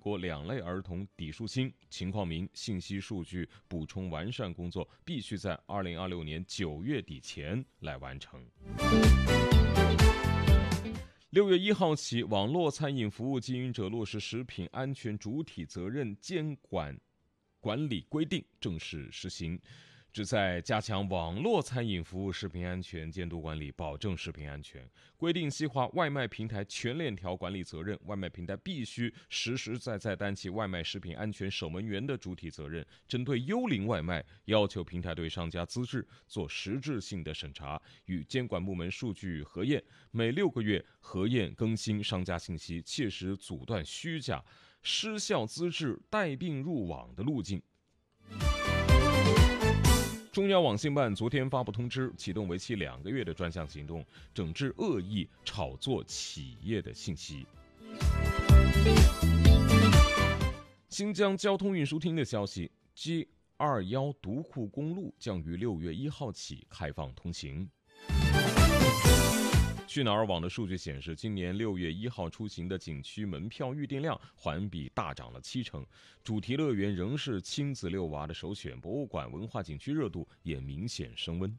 国2类儿童底数清、情况明信息数据补充完善工作必须在2026年9月底前来完成。6月1号起，网络餐饮服务经营者落实食品安全主体责任监管管理规定正式实行，旨在加强网络餐饮服务食品安全监督管理，保证食品安全。规定细化外卖平台全链条管理责任，外卖平台必须实实在在担起外卖食品安全守门员的主体责任。针对幽灵外卖，要求平台对商家资质做实质性的审查，与监管部门数据核验，每6个月核验更新商家信息，切实阻断虚假、失效资质带病入网的路径。中央网信办昨天发布通知，启动为期2个月的专项行动，整治恶意炒作企业的信息。新疆交通运输厅的消息， G21独库公路将于6月1号起开放通行。去哪儿网的数据显示，今年6月1号出行的景区门票预订量环比大涨了70%，主题乐园仍是亲子遛娃的首选，博物馆、文化景区热度也明显升温。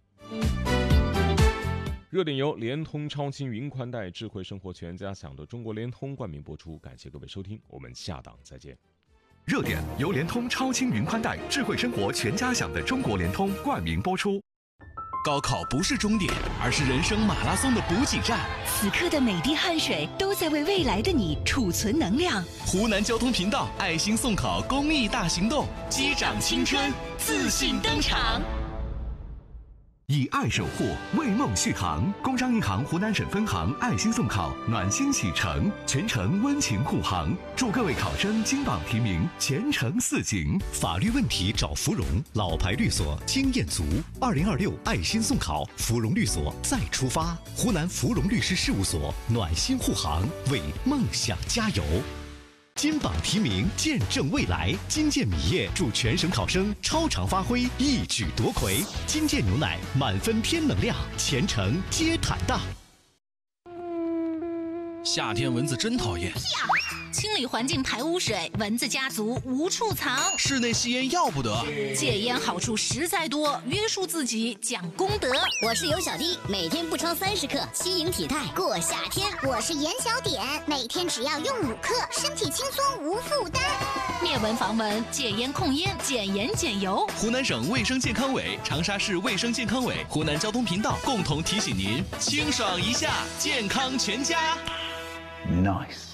热点由联通超轻云宽带智慧生活全家享的中国联通冠名播出，感谢各位收听，我们下档再见。 热点由联通超轻云宽带智慧生活全家享的中国联通冠名播出。 高考不是终点，而是人生马拉松的补给站。 此刻的每滴汗水都在为未来的你储存能量。 湖南交通频道爱心送考公益大行动，击掌青春，自信登场。 以爱守护，为梦续航。工商银行湖南省分行爱心送考，暖心启程，全程温情护航，祝各位考生金榜题名，前程似锦。 法律问题找芙蓉，老牌律所经验足。2026爱心送考，芙蓉律所再出发。湖南芙蓉律师事务所暖心护航，为梦想加油。金榜题名，见证未来。金健米业祝全省考生超常发挥，一举夺魁。金健牛奶满分偏能量，前程皆坦荡。 夏天蚊子真讨厌， 清理环境排污水，蚊子家族无处藏。 室内吸烟要不得， 戒烟好处实在多，约束自己讲功德。 我是尤小弟，每天不超30克，轻盈体态过夏天。我是严小点，每天只要用5克，身体轻松无负担。 灭蚊防蚊，戒烟控烟，减盐减油。 湖南省卫生健康委、长沙市卫生健康委、湖南交通频道共同提醒您：清爽一下，健康全家。 Nice。